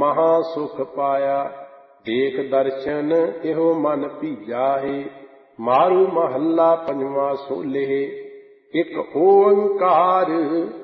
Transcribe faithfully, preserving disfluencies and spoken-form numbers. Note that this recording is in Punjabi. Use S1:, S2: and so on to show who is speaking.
S1: ਮਹਾ ਸੁਖ ਪਾਇਆ। ਦੇਖ ਦਰਸ਼ਨ ਇਹੋ ਮਨ ਭੀਜਾਹੇ, ਮਾਰੂ ਮਹੱਲਾ ਪੰਜਵਾ ਸੋਲੇ। ਇੱਕ ਓੰਕਾਰ